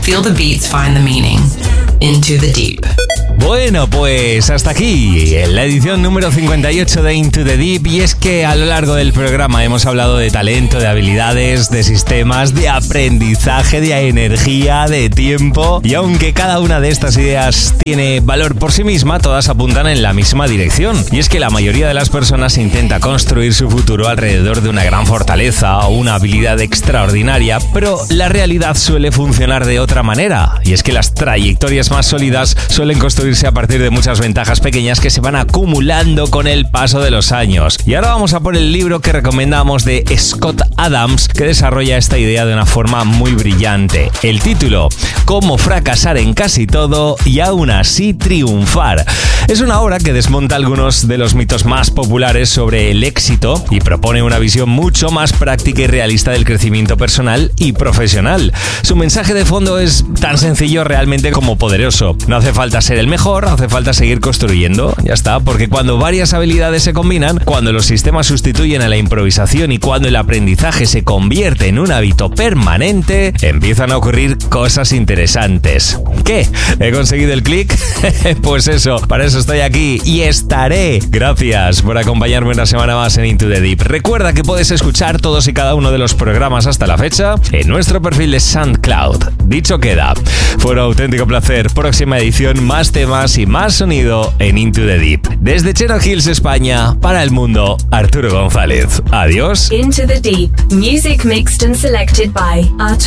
Feel the beats, find the meaning. Into the Deep. Bueno, pues hasta aquí en la edición número 58 de Into the Deep. Y es que a lo largo del programa hemos hablado de talento, de habilidades, de sistemas, de aprendizaje, de energía, de tiempo. Y aunque cada una de estas ideas tiene valor por sí misma, todas apuntan en la misma dirección. Y es que la mayoría de las personas intenta construir su futuro alrededor de una gran fortaleza o una habilidad extraordinaria, pero la realidad suele funcionar de otra manera. Y es que las trayectorias más sólidas suelen construirse a partir de muchas ventajas pequeñas que se van acumulando con el paso de los años. Y ahora vamos a por el libro que recomendamos de Scott Adams, que desarrolla esta idea de una forma muy brillante. El título: Cómo fracasar en casi todo y aún así triunfar. Es una obra que desmonta algunos de los mitos más populares sobre el éxito y propone una visión mucho más práctica y realista del crecimiento personal y profesional. Su mensaje de fondo es tan sencillo realmente como poderoso. No hace falta ser el mejor, hace falta seguir construyendo. Ya está, porque cuando varias habilidades se combinan, cuando los sistemas sustituyen a la improvisación y cuando el aprendizaje se convierte en un hábito permanente, empiezan a ocurrir cosas interesantes. ¿Qué? ¿He conseguido el clic? Pues eso, para eso estoy aquí y estaré. Gracias por acompañarme una semana más en Into the Deep. Recuerda que puedes escuchar todos y cada uno de los programas hasta la fecha en nuestro perfil de SoundCloud. Dicho queda, fue un auténtico placer. Próxima edición, más temas y más sonido en Into the Deep. Desde Chero Hills, España, para el mundo, Arturo González. Adiós. Into the Deep. Music mixed and selected by Arturo.